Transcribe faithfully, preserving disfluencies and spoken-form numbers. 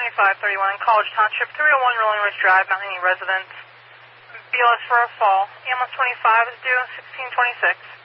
twenty-five thirty-one, College Township, three oh one Rolling Ridge Drive, Mount Union residence. B L S for a fall. Ambulance twenty-five is due sixteen twenty-six.